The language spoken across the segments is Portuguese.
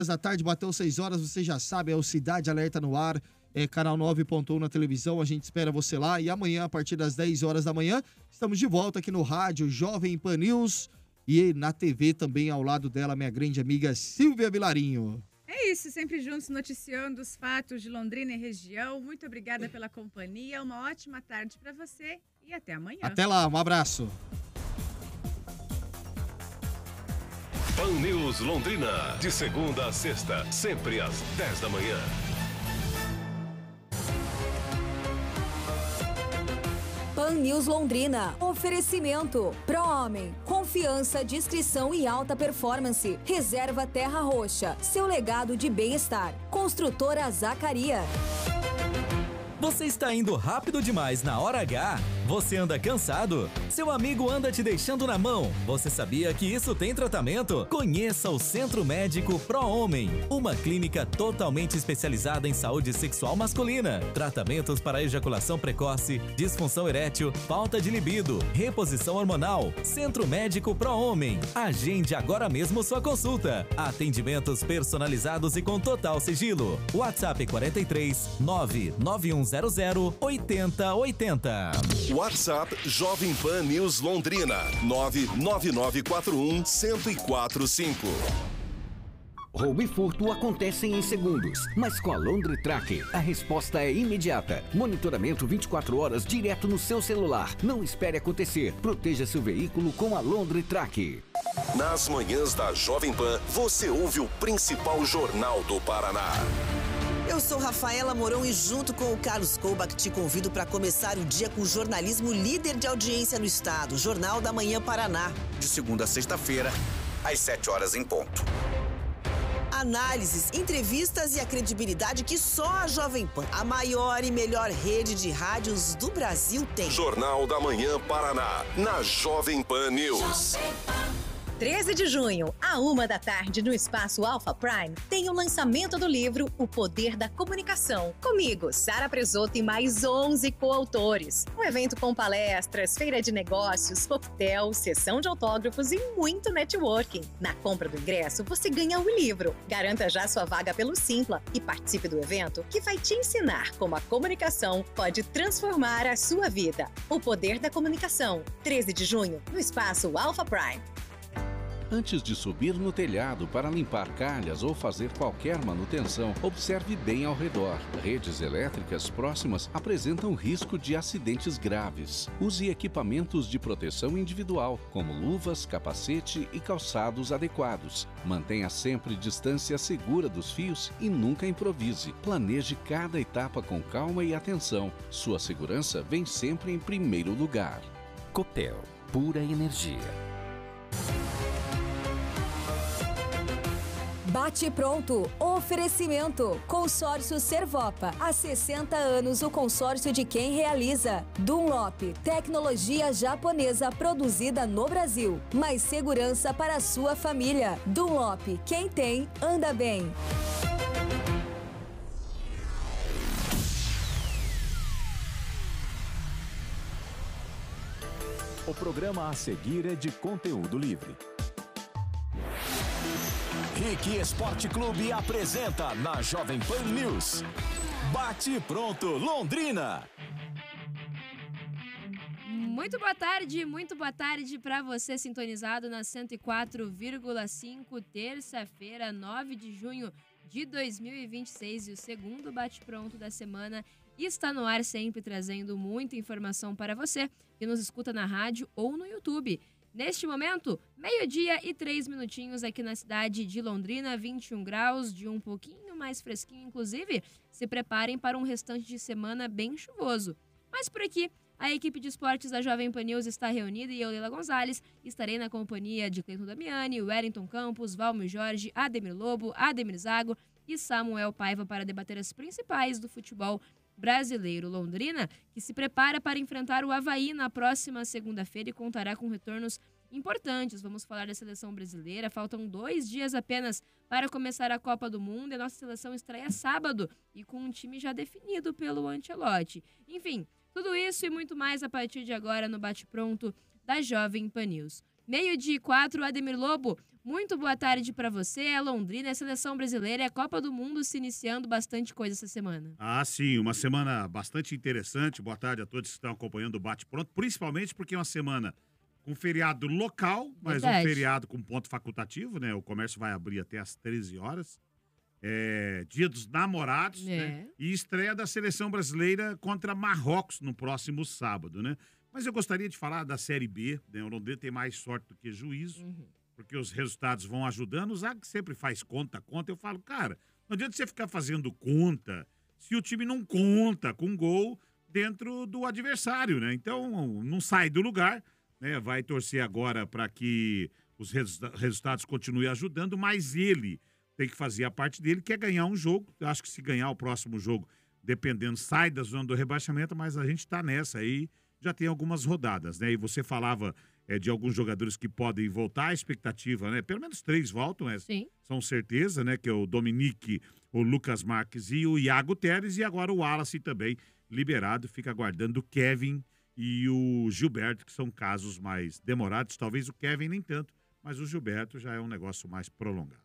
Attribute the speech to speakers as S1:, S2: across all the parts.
S1: da tarde, bateu 6 horas, você já sabe, é o Cidade Alerta no ar, canal 9.1 na televisão, a gente espera você lá. E amanhã, a partir das 10 horas da manhã, estamos de volta aqui no rádio Jovem Pan News e na TV também, ao lado dela, minha grande amiga Silvia Vilarinho.
S2: É isso, sempre juntos noticiando os fatos de Londrina e região. Muito obrigada pela companhia, uma ótima tarde para você e até amanhã.
S1: Até lá, um abraço.
S3: Pan News Londrina, de segunda a sexta, sempre às 10 da manhã.
S4: Pan News Londrina. Oferecimento. Pro-Homem. Confiança, discrição e alta performance. Reserva Terra Roxa. Seu legado de bem-estar. Construtora Zacaria.
S5: Você está indo rápido demais na hora H? Você anda cansado? Seu amigo anda te deixando na mão? Você sabia que isso tem tratamento? Conheça o Centro Médico Pro-Homem, uma clínica totalmente especializada em saúde sexual masculina. Tratamentos para ejaculação precoce, disfunção erétil, falta de libido, reposição hormonal. Centro Médico Pro-Homem. Agende agora mesmo sua consulta. Atendimentos personalizados e com total sigilo. WhatsApp 43 99100 8080.
S3: WhatsApp Jovem Pan News Londrina 99941-1045.
S6: Roubo e furto acontecem em segundos, mas com a Londritrack a resposta é imediata. Monitoramento 24 horas direto no seu celular. Não espere acontecer. Proteja seu veículo com a Londritrack.
S3: Nas manhãs da Jovem Pan, você ouve o principal jornal do Paraná.
S7: Eu sou Rafaela Mourão e junto com o Carlos Koubach te convido para começar o dia com o jornalismo líder de audiência no estado, Jornal da Manhã Paraná.
S8: De segunda a sexta-feira, às 7 horas em ponto.
S7: Análises, entrevistas e a credibilidade que só a Jovem Pan, a maior e melhor rede de rádios do Brasil, tem.
S3: Jornal da Manhã Paraná, na Jovem Pan News.
S9: 13 de junho, à 13h, no Espaço Alpha Prime, tem o lançamento do livro O Poder da Comunicação. Comigo, Sara Presoto e mais 11 coautores. Um evento com palestras, feira de negócios, coquetel, sessão de autógrafos e muito networking. Na compra do ingresso, você ganha o livro. Garanta já sua vaga pelo Simpla e participe do evento que vai te ensinar como a comunicação pode transformar a sua vida. O Poder da Comunicação, 13 de junho, no Espaço Alpha Prime.
S10: Antes de subir no telhado para limpar calhas ou fazer qualquer manutenção, observe bem ao redor. Redes elétricas próximas apresentam risco de acidentes graves. Use equipamentos de proteção individual, como luvas, capacete e calçados adequados. Mantenha sempre distância segura dos fios e nunca improvise. Planeje cada etapa com calma e atenção. Sua segurança vem sempre em primeiro lugar.
S6: Copel, pura energia.
S4: Bate pronto. Oferecimento. Consórcio Servopa. Há 60 anos o consórcio de quem realiza. Dunlop. Tecnologia japonesa produzida no Brasil. Mais segurança para a sua família. Dunlop. Quem tem, anda bem.
S11: O programa a seguir é de conteúdo livre. RIC Esporte Clube apresenta na Jovem Pan News. Bate pronto, Londrina.
S12: Muito boa tarde para você sintonizado na 104,5, terça-feira, 9 de junho de 2026, e o segundo bate-pronto da semana está no ar, sempre trazendo muita informação para você que nos escuta na rádio ou no YouTube. Neste momento, 12:03 aqui na cidade de Londrina, 21 graus, de um pouquinho mais fresquinho, inclusive. Se preparem para um restante de semana bem chuvoso. Mas por aqui, a equipe de esportes da Jovem Pan News está reunida e eu, Leila Gonzalez, estarei na companhia de Cleiton Damiani, Wellington Campos, Valmir Jorge, Ademir Lobo, Ademir Zago e Samuel Paiva para debater as principais do futebol brasileiro. Londrina, que se prepara para enfrentar o Avaí na próxima segunda-feira e contará com retornos importantes. Vamos falar da seleção brasileira. Faltam 2 dias apenas para começar a Copa do Mundo e a nossa seleção estreia sábado e com um time já definido pelo Ancelotti. Enfim, tudo isso e muito mais a partir de agora no Bate Pronto da Jovem Pan News. 12h04, Ademir Lobo. Muito boa tarde para você. É Londrina, é Seleção Brasileira, é Copa do Mundo se iniciando, bastante coisa essa semana.
S13: Ah, sim, uma semana bastante interessante. Boa tarde a todos que estão acompanhando o Bate Pronto, principalmente porque é uma semana com feriado local, mas um feriado com ponto facultativo, né? O comércio vai abrir até às 13 horas. Dia dos Namorados, né? E estreia da Seleção Brasileira contra Marrocos no próximo sábado, né? Mas eu gostaria de falar da Série B, né? O Londrina tem mais sorte do que juízo. Porque os resultados vão ajudando. O Zague sempre faz conta. Eu falo, cara, não adianta você ficar fazendo conta se o time não conta com gol dentro do adversário, né? Então, não sai do lugar, né? Vai torcer agora para que os resultados continuem ajudando, mas ele tem que fazer a parte dele, que é ganhar um jogo. Eu acho que se ganhar o próximo jogo, dependendo, sai da zona do rebaixamento, mas a gente está nessa aí, já tem algumas rodadas, né? E você falava de alguns jogadores que podem voltar, a expectativa, né? Pelo menos 3 voltam, são certeza, né? Que é o Dominique, o Lucas Marques e o Iago Teres, e agora o Wallace também liberado, fica aguardando o Kevin e o Gilberto, que são casos mais demorados, talvez o Kevin nem tanto, mas o Gilberto já é um negócio mais prolongado.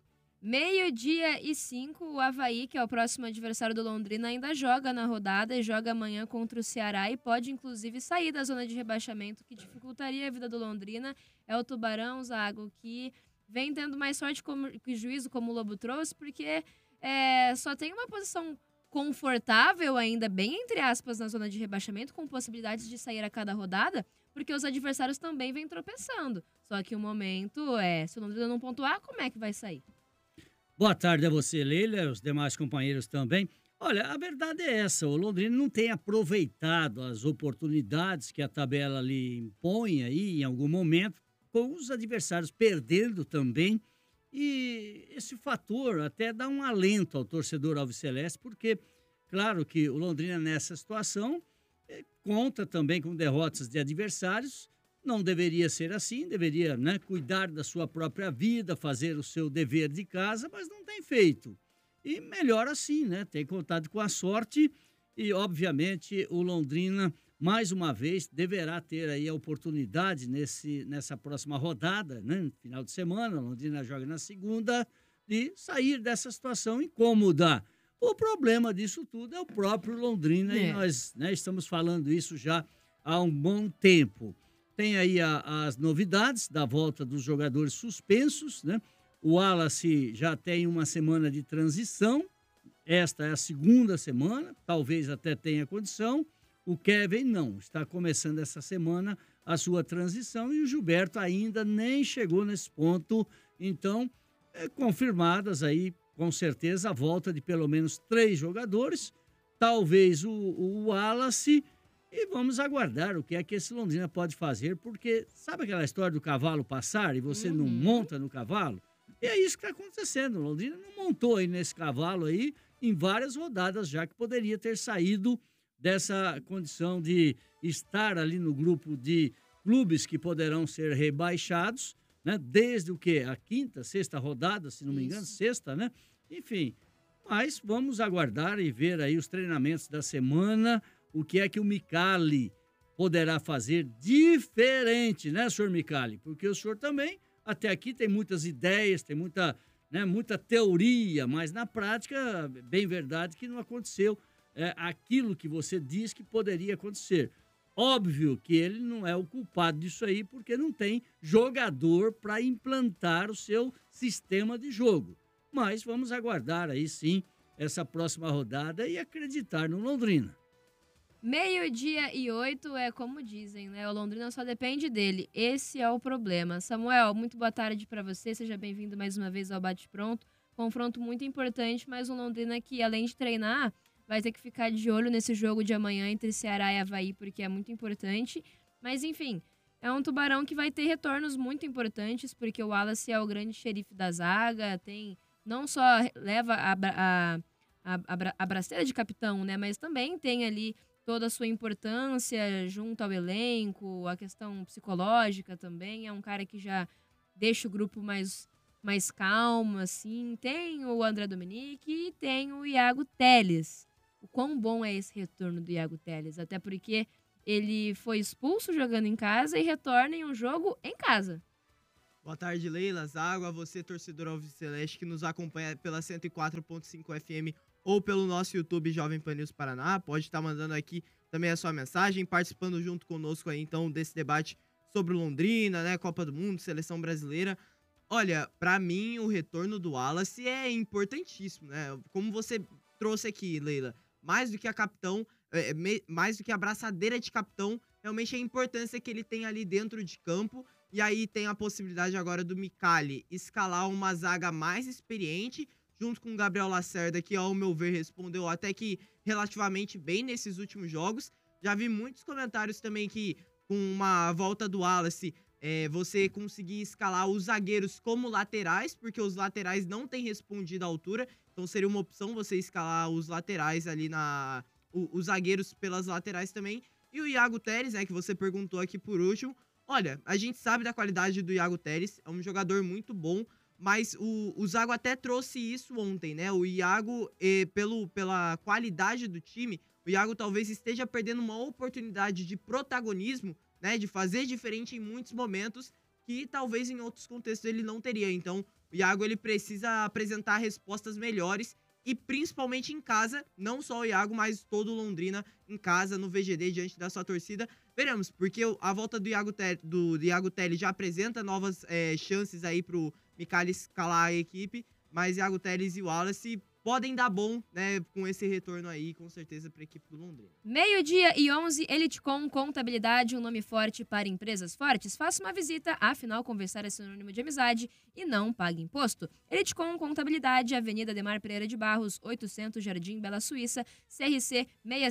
S12: 12h05, o Avaí, que é o próximo adversário do Londrina, ainda joga na rodada e joga amanhã contra o Ceará e pode, inclusive, sair da zona de rebaixamento, que dificultaria a vida do Londrina. É o Tubarão, Zago, que vem tendo mais sorte que juízo, como o Lobo trouxe, porque só tem uma posição confortável ainda, bem entre aspas, na zona de rebaixamento, com possibilidades de sair a cada rodada, porque os adversários também vêm tropeçando. Só que o momento se o Londrina não pontuar, como é que vai sair?
S14: Boa tarde a você, Leila, os demais companheiros também. Olha, a verdade é essa, o Londrina não tem aproveitado as oportunidades que a tabela lhe impõe aí em algum momento, com os adversários perdendo também, e esse fator até dá um alento ao torcedor alviceleste, porque, claro que o Londrina nessa situação conta também com derrotas de adversários. Não deveria ser assim, deveria, né, cuidar da sua própria vida, fazer o seu dever de casa, mas não tem feito. E melhor assim, né? Tem contado com a sorte e, obviamente, o Londrina, mais uma vez, deverá ter aí a oportunidade nessa próxima rodada, né? Final de semana, o Londrina joga na segunda, de sair dessa situação incômoda. O problema disso tudo é o próprio Londrina e nós, né, estamos falando isso já há um bom tempo. Tem aí as novidades da volta dos jogadores suspensos, né? O Wallace já tem uma semana de transição, esta é a segunda semana, talvez até tenha condição. O Kevin não, está começando essa semana a sua transição e o Gilberto ainda nem chegou nesse ponto. Então, confirmadas aí, com certeza, a volta de pelo menos 3 jogadores, talvez o Wallace. E vamos aguardar o que é que esse Londrina pode fazer, porque sabe aquela história do cavalo passar e você não monta no cavalo? E é isso que está acontecendo. O Londrina não montou aí nesse cavalo aí em várias rodadas, já que poderia ter saído dessa condição de estar ali no grupo de clubes que poderão ser rebaixados, né? Desde o quê? A quinta, sexta rodada, se não me engano, sexta, né? Enfim, mas vamos aguardar e ver aí os treinamentos da semana. O que é que o Micali poderá fazer diferente, né, senhor Micali? Porque o senhor também, até aqui, tem muitas ideias, tem muita teoria, mas na prática, bem verdade que não aconteceu aquilo que você diz que poderia acontecer. Óbvio que ele não é o culpado disso aí, porque não tem jogador para implantar o seu sistema de jogo. Mas vamos aguardar aí, sim, essa próxima rodada e acreditar no Londrina.
S12: 12h08 é como dizem, né? O Londrina só depende dele. Esse é o problema. Samuel, muito boa tarde para você. Seja bem-vindo mais uma vez ao Bate Pronto. Confronto muito importante, mas um Londrina que, além de treinar, vai ter que ficar de olho nesse jogo de amanhã entre Ceará e Avaí, porque é muito importante. Mas, enfim, é um Tubarão que vai ter retornos muito importantes, porque o Wallace é o grande xerife da zaga, não só leva a braceira de capitão, né? Mas também tem ali toda a sua importância junto ao elenco, a questão psicológica também. É um cara que já deixa o grupo mais calmo, assim. Tem o André Dominique e tem o Iago Teles. O quão bom é esse retorno do Iago Teles? Até porque ele foi expulso jogando em casa e retorna em um jogo em casa.
S15: Boa tarde, Leila, Zago, a você, torcedor alviceleste, que nos acompanha pela 104.5 FM ou pelo nosso YouTube Jovem Pan News Paraná. Pode estar mandando aqui também a sua mensagem, participando junto conosco aí, então, desse debate sobre o Londrina, né, Copa do Mundo, Seleção Brasileira. Olha, pra mim, o retorno do Wallace é importantíssimo, né? Como você trouxe aqui, Leila, mais do que a capitão, mais do que a braçadeira de capitão, realmente a importância que ele tem ali dentro de campo. E aí tem a possibilidade agora do Micali escalar uma zaga mais experiente, junto com o Gabriel Lacerda, que ao meu ver respondeu até que relativamente bem nesses últimos jogos. Já vi muitos comentários também que com uma volta do Wallace, você conseguir escalar os zagueiros como laterais, porque os laterais não têm respondido à altura, então seria uma opção você escalar os laterais ali os zagueiros pelas laterais também. E o Iago Telles, né, que você perguntou aqui por último. Olha, a gente sabe da qualidade do Iago Telles, é um jogador muito bom, mas o Zago até trouxe isso ontem, né? O Iago, pela qualidade do time, o Iago talvez esteja perdendo uma oportunidade de protagonismo, né? De fazer diferente em muitos momentos que talvez em outros contextos ele não teria. Então, o Iago ele precisa apresentar respostas melhores e principalmente em casa, não só o Iago, mas todo o Londrina em casa, no VGD, diante da sua torcida. Veremos, porque a volta do Iago Telles já apresenta novas chances aí pro Micali escalar a equipe, mas Iago Telles e o Wallace podem dar bom, né, com esse retorno aí, com certeza, para a equipe do Londrina.
S12: 12h11, Elitecom Contabilidade, um nome forte para empresas fortes. Faça uma visita, afinal, conversar é sinônimo de amizade e não pague imposto. Elitecom Contabilidade, Avenida Ademar Pereira de Barros, 800 Jardim Bela Suíça, CRC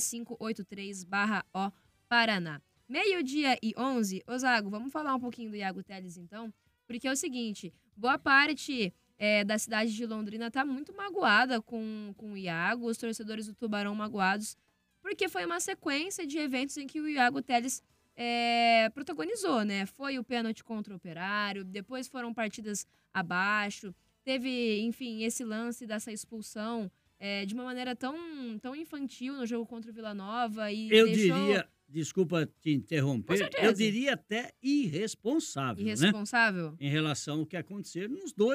S12: 6583/O, Paraná. 12h11, Zago, vamos falar um pouquinho do Iago Telles, então? Porque é o seguinte, boa parte da cidade de Londrina tá muito magoada com o Iago, os torcedores do Tubarão magoados, porque foi uma sequência de eventos em que o Iago Telles protagonizou, né? Foi o pênalti contra o Operário, depois foram partidas abaixo, teve, enfim, esse lance dessa expulsão de uma maneira tão infantil no jogo contra o Vila Nova. E
S14: diria, desculpa te interromper, eu diria até irresponsável.
S12: Irresponsável?
S14: Né? Em relação ao que aconteceu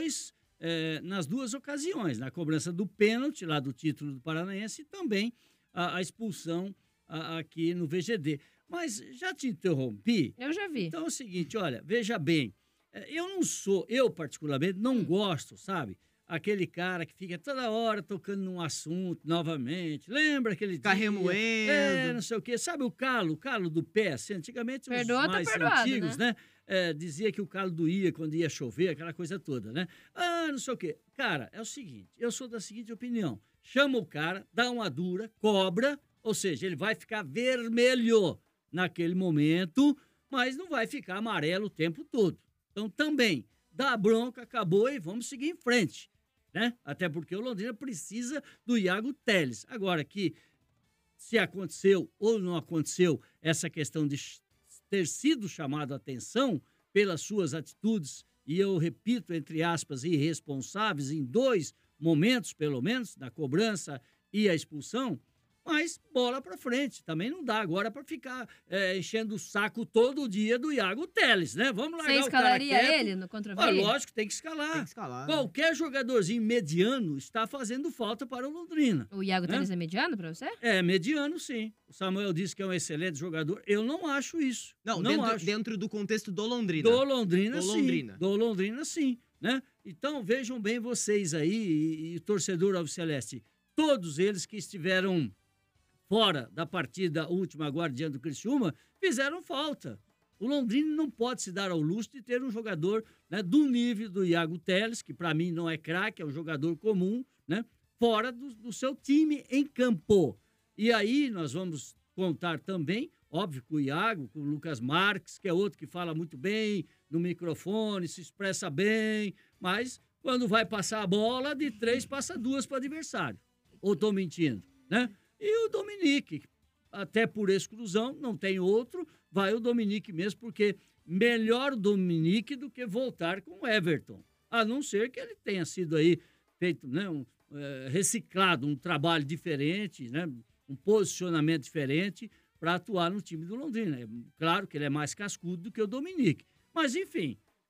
S14: nas duas ocasiões, na cobrança do pênalti, lá do título do Paranaense, e também a expulsão aqui no VGD. Mas já te interrompi.
S12: Eu já vi.
S14: Então é o seguinte, olha, veja bem, eu particularmente não gosto, sabe? Aquele cara que fica toda hora tocando num assunto novamente. Lembra aquele
S15: dia? Remoendo.
S14: Não sei o quê. Sabe o calo do pé? Assim, antigamente os mais antigos, né? Dizia que o calo doía quando ia chover, aquela coisa toda, né? Não sei o quê. Cara, é o seguinte, eu sou da seguinte opinião. Chama o cara, dá uma dura, cobra, ou seja, ele vai ficar vermelho naquele momento, mas não vai ficar amarelo o tempo todo. Então também, dá bronca, acabou e vamos seguir em frente. Né? Até porque o Londrina precisa do Iago Telles. Agora que se aconteceu ou não aconteceu essa questão de ter sido chamado a atenção pelas suas atitudes, e eu repito, entre aspas, irresponsáveis em 2 momentos, pelo menos, na cobrança e a expulsão, mas bola pra frente. Também não dá agora pra ficar enchendo o saco todo dia do Iago Telles, né? Vamos largar o cara quieto. Você
S12: escalaria ele no contra Vila?
S14: Lógico, tem que escalar. Qualquer jogadorzinho mediano está fazendo falta para o Londrina.
S12: O Iago Telles é mediano pra você?
S14: É, mediano, sim. O Samuel disse que é um excelente jogador. Eu não acho isso.
S15: Não acho. Dentro do contexto do Londrina.
S14: Do Londrina, sim. Né? Então, vejam bem vocês aí, e torcedor alviceleste, todos eles que estiveram fora da partida última agora diante do Criciúma, fizeram falta. O Londrina não pode se dar ao luxo de ter um jogador, né, do nível do Iago Telles, que para mim não é craque, é um jogador comum, né, fora do seu time em campo. E aí nós vamos contar também, óbvio, com o Iago, com o Lucas Marques, que é outro que fala muito bem no microfone, se expressa bem, mas quando vai passar a bola, de 3 passa 2 para o adversário. Ou estou mentindo, né? E o Dominique, até por exclusão, não tem outro, vai o Dominique mesmo, porque melhor o Dominique do que voltar com o Everton. A não ser que ele tenha sido aí feito, né, reciclado, um trabalho diferente, né, um posicionamento diferente para atuar no time do Londrina. É claro que ele é mais cascudo do que o Dominique. Mas, enfim,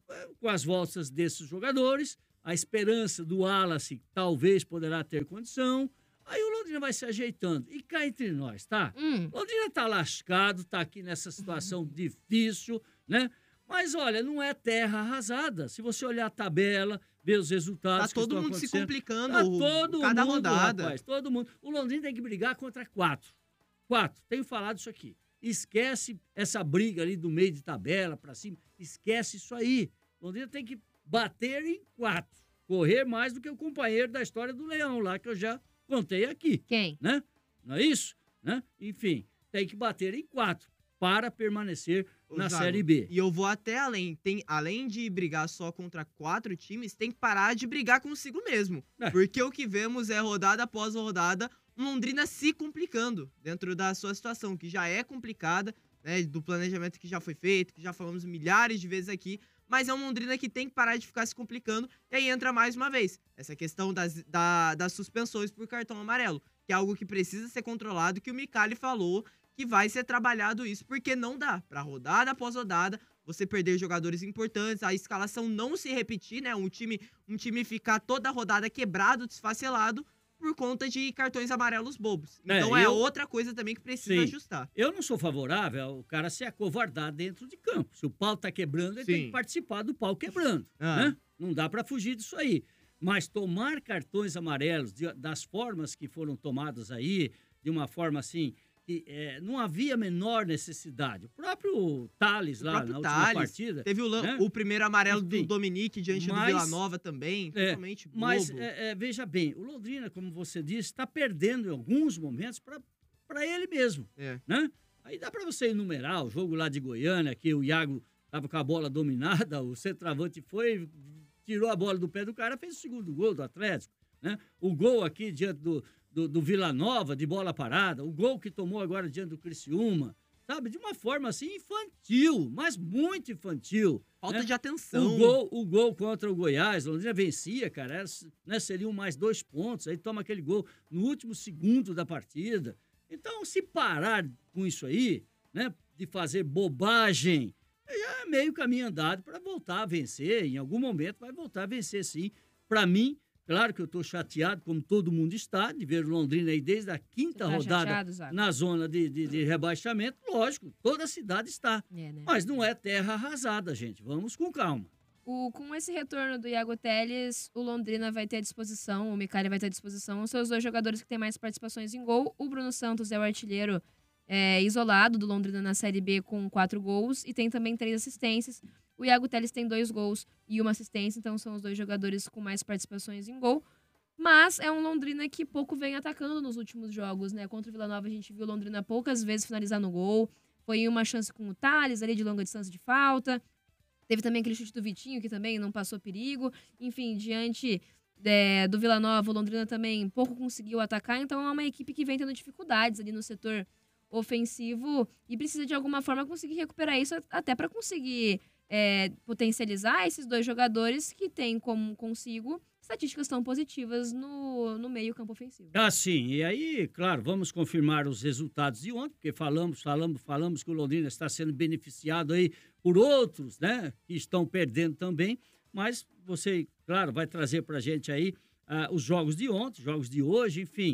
S14: com as voltas desses jogadores, a esperança do Wallace talvez poderá ter condição. Aí o Londrina vai se ajeitando. E cá entre nós, tá? Londrina tá lascado, tá aqui nessa situação difícil, né? Mas, olha, não é terra arrasada. Se você olhar a tabela, ver os resultados
S15: Tá todo mundo se complicando
S14: cada
S15: rodada.
S14: Rapaz, todo mundo. O Londrina tem que brigar contra 4. Tenho falado isso aqui. Esquece essa briga ali do meio de tabela pra cima. Esquece isso aí. O Londrina tem que bater em 4. Correr mais do que o companheiro da história do Leão lá, que eu já contei aqui.
S12: Quem?
S14: Né? Não é isso? Né? Enfim, tem que bater em 4 para permanecer na Série B.
S15: E eu vou até além. Além de brigar só contra 4 times, tem que parar de brigar consigo mesmo. Porque o que vemos é rodada após rodada, Londrina se complicando dentro da sua situação, que já é complicada, né, do planejamento que já foi feito, que já falamos milhares de vezes aqui, mas é um Londrina que tem que parar de ficar se complicando, e aí entra mais uma vez essa questão das suspensões por cartão amarelo, que é algo que precisa ser controlado, que o Micali falou que vai ser trabalhado isso, porque não dá para rodada após rodada você perder jogadores importantes, a escalação não se repetir, né, um time ficar toda a rodada quebrado, desfacelado, por conta de cartões amarelos bobos. Então outra coisa também que precisa ajustar.
S14: Eu não sou favorável ao cara se acovardar dentro de campo. Se o pau tá quebrando, ele tem que participar do pau quebrando. Né? Não dá para fugir disso aí. Mas tomar cartões amarelos das formas que foram tomadas aí, de uma forma assim, que não havia a menor necessidade. O próprio Thales lá na última partida...
S15: Teve o primeiro amarelo do Dominique diante do Vila Nova também, totalmente bobo.
S14: Mas, veja bem, o Londrina, como você disse, está perdendo em alguns momentos para ele mesmo. Né? Aí dá para você enumerar o jogo lá de Goiânia, que o Iago estava com a bola dominada, o centroavante foi, tirou a bola do pé do cara, fez o segundo gol do Atlético. Né? O gol aqui diante do Vila Nova, de bola parada, o gol que tomou agora diante do Criciúma, sabe? De uma forma assim infantil, mas muito infantil.
S15: Falta de atenção.
S14: O gol contra o Goiás, o Londrina vencia, cara, seriam mais 2 pontos, aí toma aquele gol no último segundo da partida. Então, se parar com isso aí, né, de fazer bobagem, já é meio caminho andado para voltar a vencer, em algum momento vai voltar a vencer sim. Para mim, claro que eu estou chateado, como todo mundo está, de ver o Londrina aí desde a 5ª rodada na zona de rebaixamento. Lógico, toda a cidade está. Né? Mas não é terra arrasada, gente. Vamos com calma.
S12: Com esse retorno do Iago Teles, o Londrina vai ter à disposição, o Micali vai ter à disposição os seus 2 jogadores que têm mais participações em gol. O Bruno Santos é o artilheiro isolado do Londrina na Série B com 4 gols e tem também 3 assistências. O Iago Teles tem 2 gols e 1 assistência, então são os 2 jogadores com mais participações em gol. Mas é um Londrina que pouco vem atacando nos últimos jogos, né? Contra o Vila Nova a gente viu o Londrina poucas vezes finalizar no gol. Foi uma chance com o Thales ali de longa distância de falta. Teve também aquele chute do Vitinho que também não passou perigo. Enfim, diante do Vila Nova, o Londrina também pouco conseguiu atacar. Então é uma equipe que vem tendo dificuldades ali no setor ofensivo e precisa de alguma forma conseguir recuperar isso até para conseguir potencializar esses 2 jogadores que têm como consigo estatísticas tão positivas no meio campo ofensivo.
S14: Sim. E aí, claro, vamos confirmar os resultados de ontem, porque falamos que o Londrina está sendo beneficiado aí por outros, né, que estão perdendo também, mas você, claro, vai trazer pra gente aí os jogos de ontem, jogos de hoje, enfim.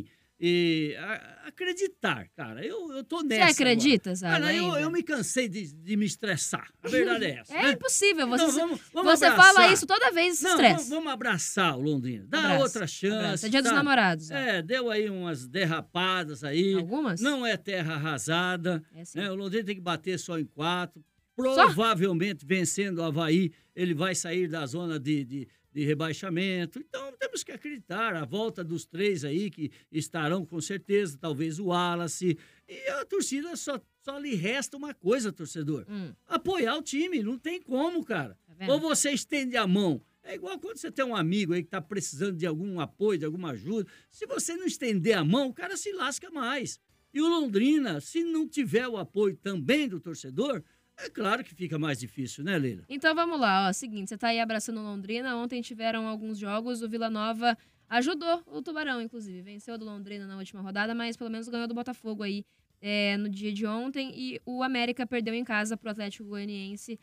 S14: E acreditar, cara, eu tô nessa.
S12: Você acredita, Zara?
S14: Cara, eu me cansei de me estressar. A verdade é essa.
S12: É impossível. Você,
S14: vamos
S12: você fala isso toda vez e se estressa.
S14: Vamos abraçar o Londrina. Dá outra chance.
S12: É dia dos namorados.
S14: Deu aí umas derrapadas aí.
S12: Algumas?
S14: Não é terra arrasada. Né? O Londrina tem que bater só em 4. Provavelmente, vencendo o Avaí, ele vai sair da zona de rebaixamento. Então, temos que acreditar. A volta dos 3 aí, que estarão com certeza, talvez o Wallace. E a torcida só lhe resta uma coisa, torcedor. Apoiar o time. Não tem como, cara. Tá ou você estende a mão. É igual quando você tem um amigo aí que tá precisando de algum apoio, de alguma ajuda. Se você não estender a mão, o cara se lasca mais. E o Londrina, se não tiver o apoio também do torcedor, é claro que fica mais difícil, né, Leila?
S12: Então vamos lá, seguinte, você tá aí abraçando o Londrina, ontem tiveram alguns jogos, o Vila Nova ajudou o Tubarão, inclusive, venceu do Londrina na última rodada, mas pelo menos ganhou do Botafogo aí no dia de ontem, e o América perdeu em casa pro Atlético Goianiense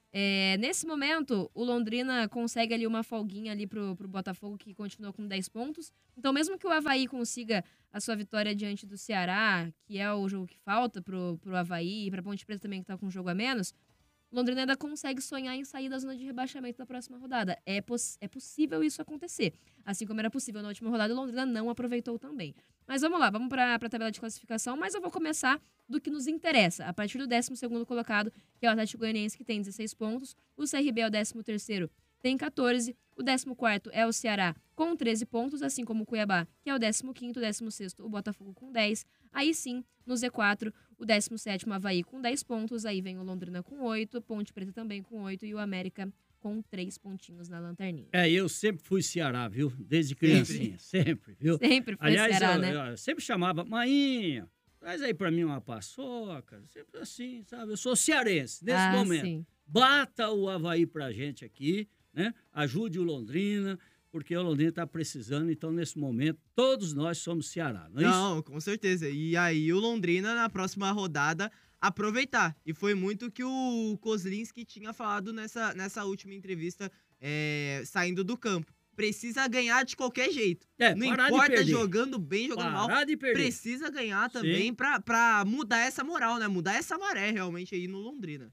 S12: Nesse momento, o Londrina consegue ali uma folguinha ali pro Botafogo, que continua com 10 pontos. Então, mesmo que o Avaí consiga a sua vitória diante do Ceará, que é o jogo que falta pro Avaí e pra Ponte Preta também, que tá com um jogo a menos, o Londrina ainda consegue sonhar em sair da zona de rebaixamento da próxima rodada. É possível isso acontecer. Assim como era possível na última rodada, o Londrina não aproveitou também. Mas vamos lá, vamos para a tabela de classificação, mas eu vou começar do que nos interessa. A partir do 12º colocado, que é o Atlético Goianiense, que tem 16 pontos. O CRB é o 13º, tem 14. O 14º é o Ceará, com 13 pontos, assim como o Cuiabá, que é o 15º, o 16º, o Botafogo com 10. Aí sim, no Z4, o 17º Avaí com 10 pontos, aí vem o Londrina com 8, Ponte Preta também com 8 e o América com 3 pontinhos na lanterninha.
S14: Eu sempre fui Ceará, viu? Desde criancinha, sempre, viu?
S12: Sempre foi Ceará, né?
S14: Eu sempre chamava, mainha, traz aí pra mim uma paçoca, sempre assim, sabe? Eu sou cearense, nesse momento. Sim. Bata o Avaí pra gente aqui, né? Ajude o Londrina, porque o Londrina tá precisando, então nesse momento todos nós somos Ceará, não é isso?
S15: Não, com certeza. E aí o Londrina na próxima rodada aproveitar. E foi muito que o Kozlinski tinha falado nessa última entrevista saindo do campo. Precisa ganhar de qualquer jeito. Não importa jogando bem, jogando mal. Precisa ganhar também pra mudar essa moral, né? Mudar essa maré realmente aí no Londrina.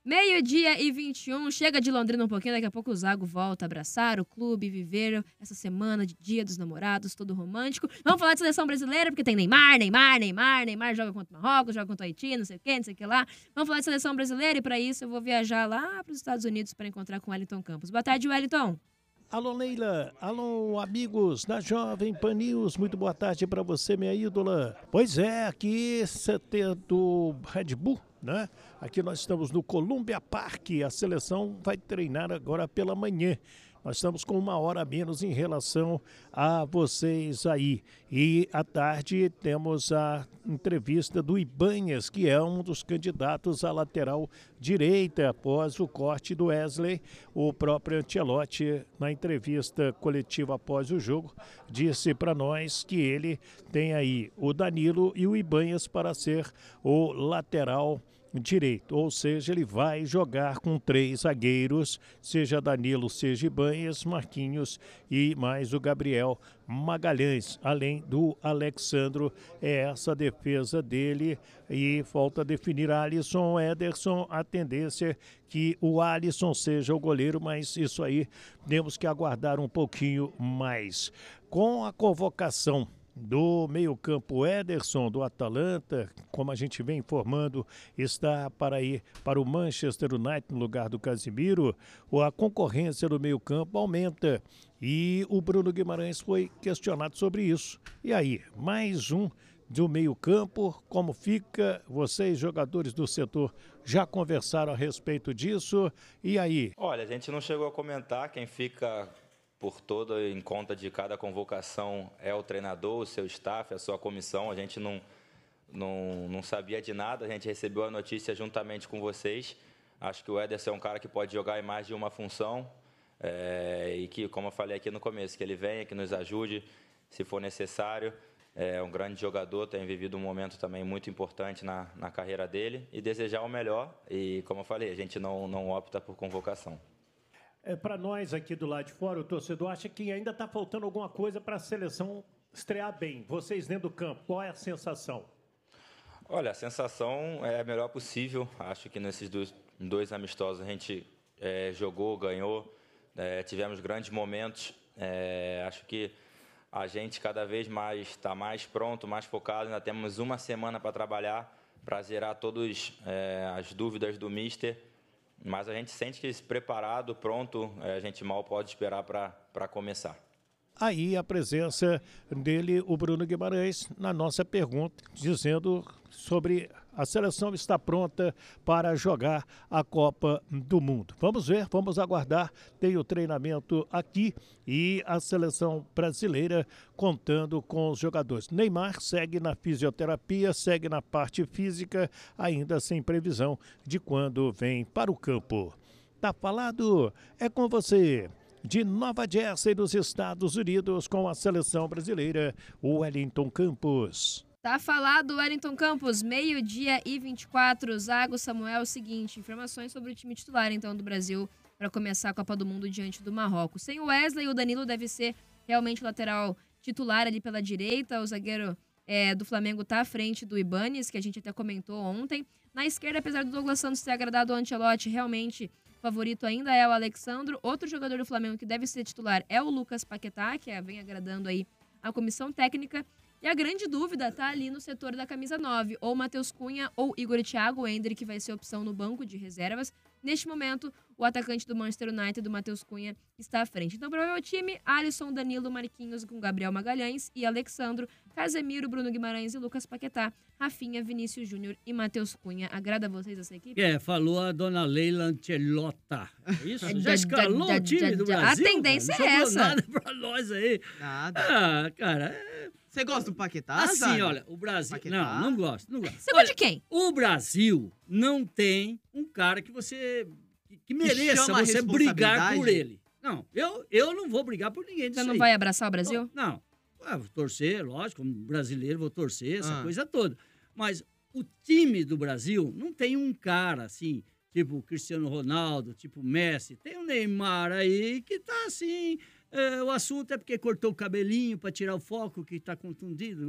S12: 12h21, chega de Londrina um pouquinho, daqui a pouco o Zago volta a abraçar o clube, viver essa semana de Dia dos Namorados, todo romântico. Vamos falar de seleção brasileira, porque tem Neymar joga contra o Marrocos, joga contra o Haiti, não sei o que lá. Vamos falar de seleção brasileira e para isso eu vou viajar lá para os Estados Unidos para encontrar com o Wellington Campos. Boa tarde, Wellington.
S16: Alô, Leila. Alô, amigos da Jovem Pan News. Muito boa tarde para você, minha ídola. Pois é, aqui CT do Red Bull, né? Aqui nós estamos no Columbia Park. A seleção vai treinar agora pela manhã. Nós estamos com 1 hora a menos em relação a vocês aí. E à tarde temos a entrevista do Ibanhas, que é um dos candidatos à lateral direita após o corte do Wesley. O próprio Ancelotti, na entrevista coletiva após o jogo, disse para nós que ele tem aí o Danilo e o Ibanhas para ser o lateral direito, ou seja, ele vai jogar com 3 zagueiros, seja Danilo, seja Ibanhas, Marquinhos e mais o Gabriel Magalhães, além do Alexandro. É essa a defesa dele e falta definir Alisson, Ederson. A tendência é que o Alisson seja o goleiro, mas isso aí temos que aguardar um pouquinho mais. Com a convocação do meio-campo, Ederson, do Atalanta, como a gente vem informando, está para ir para o Manchester United no lugar do Casemiro. A concorrência do meio-campo aumenta e o Bruno Guimarães foi questionado sobre isso. E aí, mais um do meio-campo, como fica? Vocês, jogadores do setor, já conversaram a respeito disso? E aí?
S17: Olha, a gente não chegou a comentar, quem fica por todo em conta de cada convocação é o treinador, o seu staff, a sua comissão. A gente não sabia de nada, a gente recebeu a notícia juntamente com vocês. Acho que o Ederson é um cara que pode jogar em mais de uma função e que, como eu falei aqui no começo, que ele venha, que nos ajude se for necessário. É um grande jogador, tem vivido um momento também muito importante na carreira dele e desejar o melhor. E, como eu falei, a gente não opta por convocação.
S16: Para nós aqui do lado de fora, o torcedor acha que ainda está faltando alguma coisa para a seleção estrear bem. Vocês dentro do campo, qual é a sensação?
S17: Olha, a sensação é a melhor possível. Acho que nesses dois amistosos a gente jogou, ganhou, tivemos grandes momentos. Acho que a gente cada vez mais está mais pronto, mais focado. Ainda temos uma semana para trabalhar, para zerar todas as dúvidas do Mister. Mas a gente sente que preparado, pronto, a gente mal pode esperar para começar.
S16: Aí a presença dele, o Bruno Guimarães, na nossa pergunta, dizendo sobre a seleção está pronta para jogar a Copa do Mundo. Vamos ver, vamos aguardar. Tem o treinamento aqui e a seleção brasileira contando com os jogadores. Neymar segue na fisioterapia, segue na parte física, ainda sem previsão de quando vem para o campo. Tá falado? É com você. De Nova Jersey, nos Estados Unidos, com a seleção brasileira, o Wellington Campos.
S12: Tá falado, Wellington Campos, 12h24, Zago, Samuel, seguinte, informações sobre o time titular, então, do Brasil para começar a Copa do Mundo diante do Marrocos. Sem o Wesley, o Danilo deve ser realmente o lateral titular ali pela direita, o zagueiro do Flamengo tá à frente do Ibanes, que a gente até comentou ontem. Na esquerda, apesar do Douglas Santos ter agradado o Ancelotti, realmente o favorito ainda é o Alexandro. Outro jogador do Flamengo que deve ser titular é o Lucas Paquetá, que vem agradando aí a comissão técnica. E a grande dúvida tá ali no setor da camisa 9, ou Matheus Cunha ou Igor Thiago. O Endrick vai ser opção no banco de reservas. Neste momento, o atacante do Manchester United, do Matheus Cunha, está à frente. Então, para o meu time, Alisson, Danilo, Marquinhos com Gabriel Magalhães e Alexandro, Casemiro, Bruno Guimarães e Lucas Paquetá, Rafinha, Vinícius Júnior e Matheus Cunha. Agrada a vocês essa equipe?
S14: Falou a dona Leila Ancelotta. É isso? Já escalou o time do Brasil?
S12: A tendência
S14: cara?
S12: é
S14: Não
S12: essa.
S14: sobrou nada pra nós aí.
S15: Nada.
S14: Cara...
S15: Você gosta do Paquetá,
S14: Assim,
S15: Zago?
S14: olha, o Brasil...
S15: Paquetá?
S14: Não gosto.
S12: Você gosta de quem?
S14: O Brasil não tem um cara que você... que mereça
S15: chama a
S14: você brigar
S15: responsabilidade?
S14: por ele. Não, eu não vou brigar por ninguém disso
S12: Você não
S14: aí.
S12: vai abraçar o Brasil?
S14: Não. Vou torcer, lógico, como brasileiro vou torcer, essa coisa toda. Mas o time do Brasil não tem um cara assim, tipo o Cristiano Ronaldo, tipo Messi. Tem o Neymar aí que tá assim... o assunto é porque cortou o cabelinho para tirar o foco, que está contundido,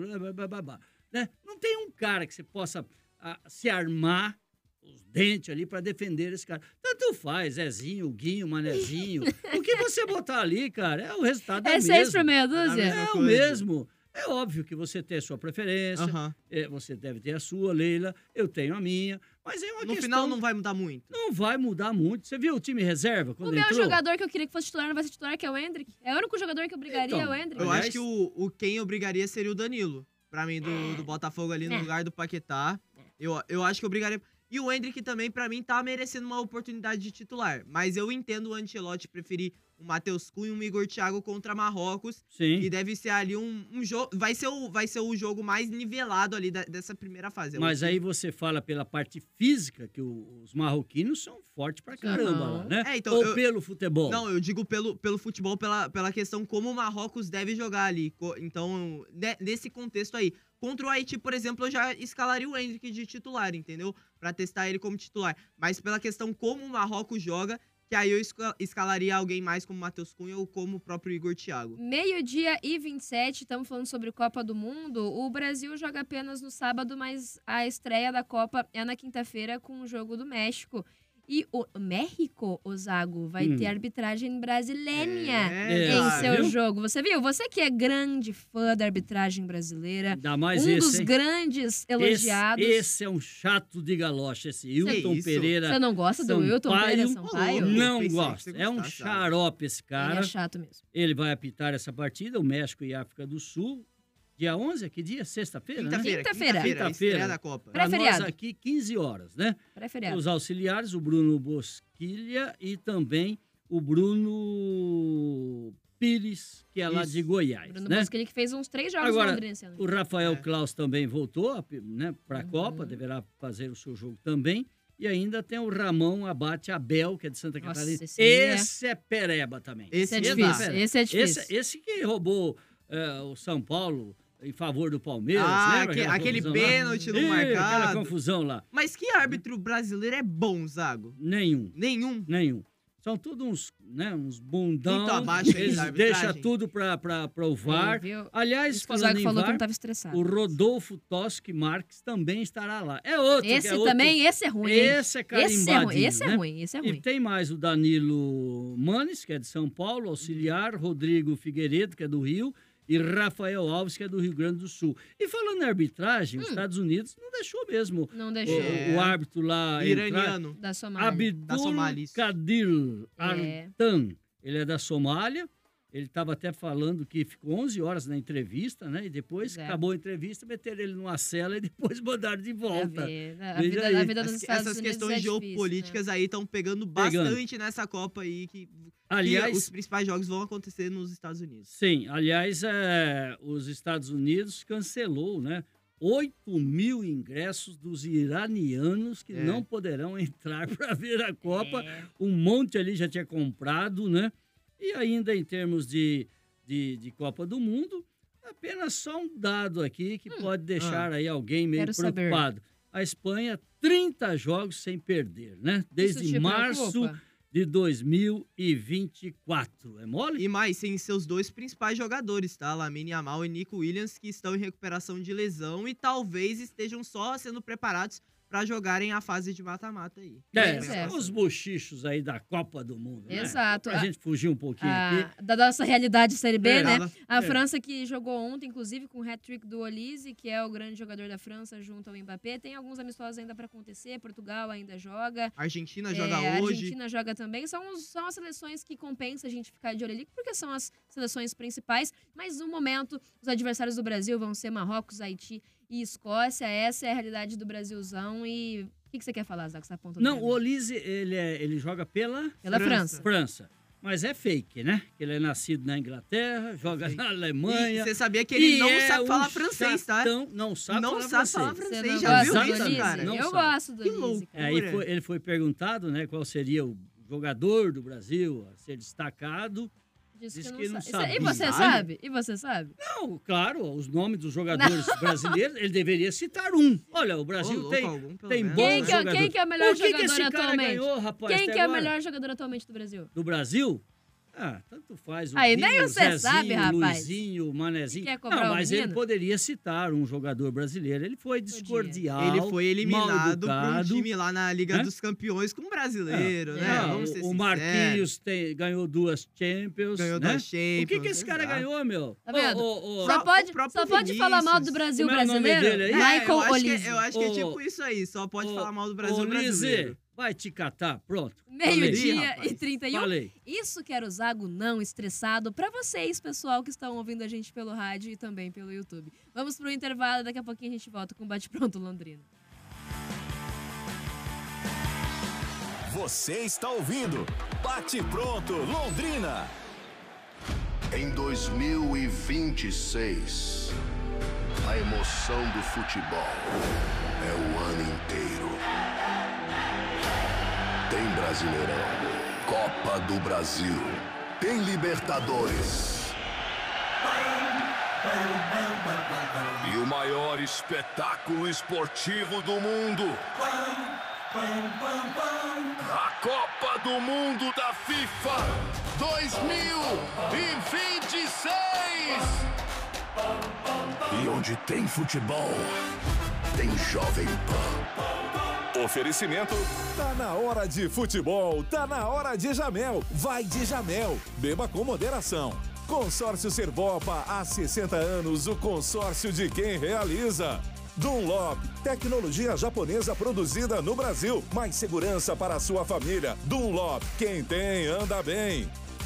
S14: né? Não tem um cara que você possa se armar os dentes ali para defender esse cara. Tanto faz, Zezinho, Guinho, Manezinho. O que você botar ali, cara, é o resultado
S12: É 6 por meia dúzia?
S14: É o mesmo. É óbvio que você tem a sua preferência, você deve ter a sua, Leila, eu tenho a minha, mas é uma questão...
S15: No final não vai mudar muito.
S14: Não vai mudar muito. Você viu o time reserva quando
S12: O meu
S14: entrou?
S12: jogador que eu queria que fosse titular não vai ser titular, que é o Endrick. É o único jogador que eu brigaria,
S14: Então,
S12: é o Endrick.
S15: Eu acho que quem eu brigaria seria o Danilo. Pra mim, do Botafogo ali no lugar do Paquetá. Eu acho que eu brigaria... E o Endrick também, pra mim, tá merecendo uma oportunidade de titular. Mas eu entendo o Ancelotti preferir o Matheus Cunha e um Igor Thiago contra Marrocos.
S14: Sim.
S15: E deve ser ali um jogo... Vai ser o jogo mais nivelado ali dessa primeira fase.
S14: Mas aí você fala pela parte física, que os marroquinos são fortes pra caramba lá, né? Ou pelo futebol?
S15: Não, eu digo pelo futebol, pela questão como o Marrocos deve jogar ali. Então, nesse contexto aí. Contra o Haiti, por exemplo, eu já escalaria o Endrick de titular, entendeu? Pra testar ele como titular. Mas pela questão como o Marrocos joga, que aí eu escalaria alguém mais como o Matheus Cunha ou como o próprio Igor Thiago.
S12: 12h27, estamos falando sobre Copa do Mundo. O Brasil joga apenas no sábado, mas a estreia da Copa é na quinta-feira com o jogo do México. E o México, Zago, vai ter arbitragem brasileira em seu jogo. Você viu? Você que é grande fã da arbitragem brasileira,
S14: Ainda mais
S12: dos grandes elogiados.
S14: Esse é um chato de galocha, esse Hilton Pereira.
S12: Você não gosta do Hilton Pereira Sampaio?
S14: Não gosto. É um xarope esse cara.
S12: Ele é chato mesmo.
S14: Ele vai apitar essa partida, o México e África do Sul. Dia 11, que dia? Sexta-feira, né?
S15: Quinta-feira. Estreia da Copa.
S14: Pra nós aqui, 15 horas, né?
S12: Pré-feriado.
S14: Os auxiliares, o Bruno Bosquilha e também o Bruno Pires, que é lá de Goiás,
S12: Bruno
S14: né?
S12: Bosquilha que fez uns 3 jogos
S14: Agora,
S12: no Londrina esse ano.
S14: o Rafael Claus também voltou, né, para a Copa, deverá fazer o seu jogo também. E ainda tem o Ramon Abate Abel, que é de Santa Catarina. Esse é pereba também.
S12: Esse é difícil. Esse é difícil.
S14: Esse que roubou o São Paulo em favor do Palmeiras, lembra?
S15: Aquele pênalti não marcado.
S14: Aquela confusão lá.
S15: Mas que árbitro brasileiro é bom, Zago?
S14: Nenhum. São todos uns bundão.
S15: Muito abaixo
S14: eles deixam tudo para o VAR. Aliás, falando em
S12: falou
S14: VAR,
S12: que não tava estressado.
S14: o Rodolfo Toschi Marques também estará lá. É outro.
S12: Esse é ruim.
S14: Esse é carimbadinho.
S12: Esse é ruim.
S14: E tem mais o Danilo Manes, que é de São Paulo, auxiliar, Rodrigo Figueiredo, que é do Rio, e Rafael Alves, que é do Rio Grande do Sul. E falando em arbitragem, os Estados Unidos não deixou mesmo o árbitro lá
S15: iraniano
S12: da Somália.
S14: Abdul Kadir Artan. Ele é da Somália. Ele estava até falando que ficou 11 horas na entrevista, né? E depois acabou a entrevista, meteram ele numa cela e depois mandaram de volta.
S12: A vida dos Estados
S15: Essas
S12: Unidos
S15: questões geopolíticas aí estão pegando bastante nessa Copa aí, que os principais jogos vão acontecer nos Estados Unidos.
S14: Sim, aliás, os Estados Unidos cancelou, né? 8.000 ingressos dos iranianos que não poderão entrar para ver a Copa. Um monte ali já tinha comprado, né? E ainda em termos de Copa do Mundo, Apenas só um dado aqui que pode deixar aí alguém meio preocupado. A Espanha, 30 jogos sem perder, né? Desde março de 2024. É mole?
S15: E mais, sem seus 2 principais jogadores, tá? Lamine Yamal e Nico Williams, que estão em recuperação de lesão e talvez estejam só sendo preparados para jogarem a fase de mata-mata aí.
S14: Os bochichos aí da Copa do Mundo, né?
S12: Exato.
S14: Pra gente fugir um pouquinho aqui.
S12: Da nossa realidade Série B, né? A França que jogou ontem, inclusive, com o hat-trick do Olise, que é o grande jogador da França, junto ao Mbappé. Tem alguns amistosos ainda para acontecer. Portugal ainda joga.
S15: A Argentina joga hoje.
S12: A Argentina joga também. São as seleções que compensa a gente ficar de olho ali, porque são as seleções principais. Mas, no momento, os adversários do Brasil vão ser Marrocos, Haiti e Escócia. Essa é a realidade do Brasilzão. E o que você quer falar, Zago? Você tá apontando?
S14: Não, o Olise, ele joga pela França. Mas é fake, né? Ele é nascido na Inglaterra, joga na Alemanha.
S15: E você sabia que ele não sabe falar francês, tá?
S14: Não sabe falar francês.
S15: Você já viu isso,
S12: cara? Eu gosto do Olise.
S14: Ele foi perguntado, né, qual seria o jogador do Brasil a ser destacado. Disse que não sabe.
S12: E você sabe?
S14: Não, claro, os nomes dos jogadores brasileiros, ele deveria citar um. Olha, o Brasil tem bons jogadores.
S12: Quem que é o melhor jogador
S14: esse
S12: atualmente?
S14: Cara ganhou, rapaz,
S12: quem que é o melhor jogador atualmente do Brasil?
S14: Do Brasil? Tanto faz.
S12: Aí
S14: Dinho,
S12: nem você
S14: Zezinho,
S12: sabe, rapaz.
S14: Luizinho, Manezinho.
S12: Não,
S14: mas ele poderia citar um jogador brasileiro. Ele foi descordial.
S15: Ele foi eliminado por um time lá na Liga dos Campeões com um brasileiro, né? Vamos ser
S14: o Marquinhos ganhou 2 Champions.
S15: Ganhou 2 Champions.
S14: O que esse cara ganhou, meu?
S12: Tá vendo? Só pode falar mal do Brasil brasileiro?
S15: Michael Olise. Eu acho que é tipo isso aí. Só pode falar mal do Brasil brasileiro.
S14: Vai te catar, pronto.
S12: 12:31.
S14: Falei.
S12: Isso que era o Zago não estressado pra vocês, pessoal, que estão ouvindo a gente pelo rádio e também pelo YouTube. Vamos pro intervalo, daqui a pouquinho a gente volta com o Bate Pronto Londrina.
S11: Você está ouvindo Bate Pronto Londrina.
S18: Em 2026, a emoção do futebol é o ano inteiro. Tem Brasileirão, Copa do Brasil, tem Libertadores. E o maior espetáculo esportivo do mundo. A Copa do Mundo da FIFA 2026. E onde tem futebol, tem Jovem Pan.
S11: Oferecimento. Tá na hora de futebol, tá na hora de Jamel. Vai de Jamel. Beba com moderação. Consórcio Servopa, há 60 anos, o consórcio de quem realiza. Dunlop, tecnologia japonesa produzida no Brasil. Mais segurança para a sua família. Dunlop, quem tem, anda bem.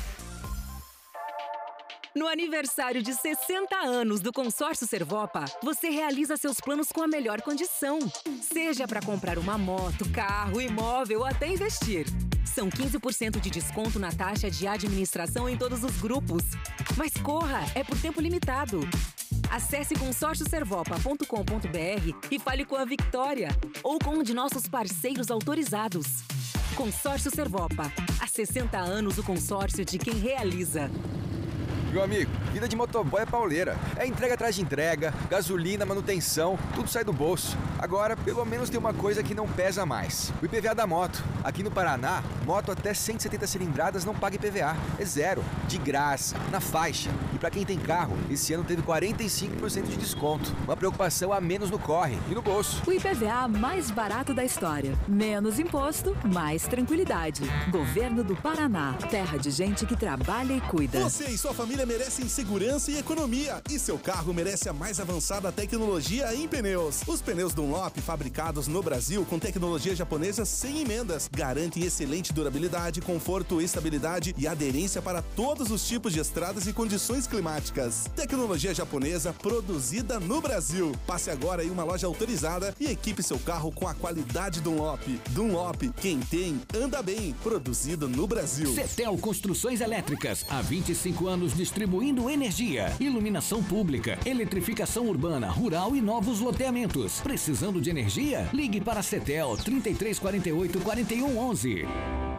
S19: No aniversário de 60 anos do Consórcio Servopa, você realiza seus planos com a melhor condição. Seja para comprar uma moto, carro, imóvel ou até investir. São 15% de desconto na taxa de administração em todos os grupos. Mas corra, é por tempo limitado. Acesse consórcioservopa.com.br e fale com a Victória ou com um de nossos parceiros autorizados. Consórcio Servopa. Há 60 anos o consórcio de quem realiza.
S20: Meu amigo, vida de motoboy é pauleira. É entrega atrás de entrega, gasolina, manutenção, tudo sai do bolso. Agora, pelo menos tem uma coisa que não pesa mais. O IPVA da moto. Aqui no Paraná, moto até 170 cilindradas não paga IPVA. É zero, de graça, na faixa. E pra quem tem carro, esse ano teve 45% de desconto. Uma preocupação a menos no corre e no bolso.
S19: O IPVA mais barato da história. Menos imposto, mais tranquilidade. Governo do Paraná. Terra de gente que trabalha e cuida.
S21: Você e sua família merecem segurança e economia. E seu carro merece a mais avançada tecnologia em pneus. Os pneus Dunlop, fabricados no Brasil com tecnologia japonesa sem emendas, garantem excelente durabilidade, conforto, estabilidade e aderência para todos os tipos de estradas e condições climáticas. Tecnologia japonesa produzida no Brasil. Passe agora em uma loja autorizada e equipe seu carro com a qualidade Dunlop. Dunlop, quem tem, anda bem. Produzido no Brasil.
S6: Cetel Construções Elétricas, há 25 anos distribuindo energia, iluminação pública, eletrificação urbana, rural e novos loteamentos. Precisando de energia? Ligue para a Cetel 3348 4111.